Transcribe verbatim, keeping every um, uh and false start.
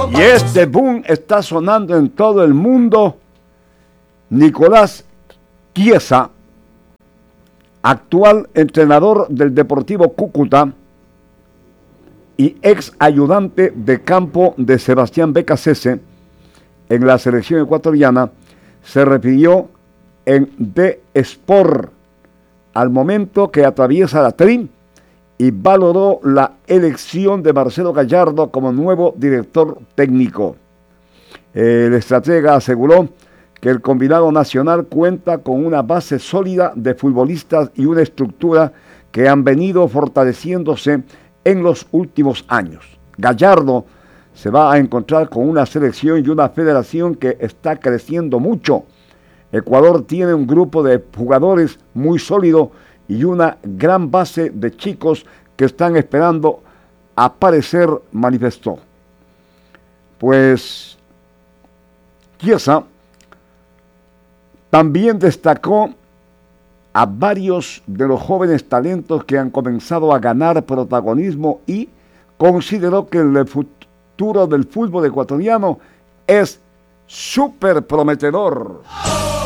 Y este boom está sonando en todo el mundo. Nicolás Chiesa, actual entrenador del Deportivo Cúcuta y ex ayudante de campo de Sebastián Becasese en la selección ecuatoriana, se refirió en The Sport al momento que atraviesa la T R I y valoró la elección de Marcelo Gallardo como nuevo director técnico. El estratega aseguró que el combinado nacional cuenta con una base sólida de futbolistas y una estructura que han venido fortaleciéndose en los últimos años. Gallardo se va a encontrar con una selección y una federación que está creciendo mucho. Ecuador tiene un grupo de jugadores muy sólido y una gran base de chicos que están esperando aparecer, manifestó. Pues Chiesa también destacó a varios de los jóvenes talentos que han comenzado a ganar protagonismo y consideró que el futuro del fútbol ecuatoriano es súper prometedor.